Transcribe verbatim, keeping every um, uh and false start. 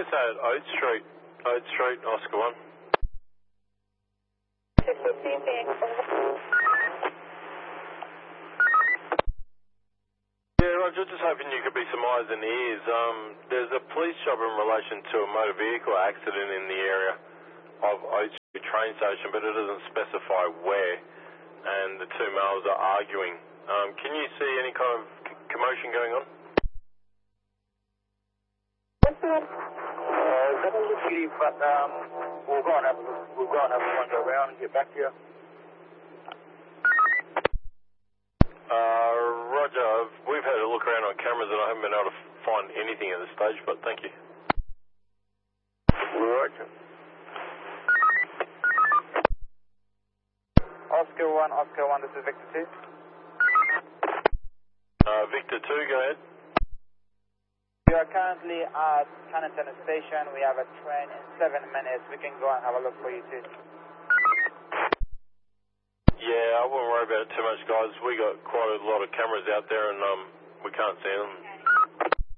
just at Oat Street. Oat Street, Oscar one. Yeah, Roger, just hoping you could be some eyes and ears. Um, there's a police job in relation to a motor vehicle accident in the area of Oat Street train station, but it doesn't specify where, and the two males are arguing. Um, can you see any kind of commotion going on? Uh, that was a city, but um, we'll go and have we'll go and have a wander around and get back to you. Uh, Roger, we've had a look around on cameras and I haven't been able to find anything at this stage, but thank you. Roger. Oscar one, Oscar one, this is Victor two. Uh, Victor two, go ahead. We are currently at Cannon Station. We have a train in seven minutes. We can go and have a look for you too. Yeah, I wouldn't worry about it too much, guys. We got quite a lot of cameras out there and um, we can't see them.